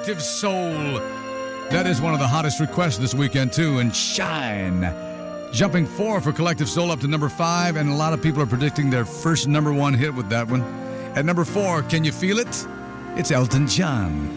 Collective Soul. That is one of the hottest requests this weekend, too. And Shine. Jumping 4 for Collective Soul up to number 5. And a lot of people are predicting their first number 1 hit with that one. At number 4, Can You Feel It? It's Elton John.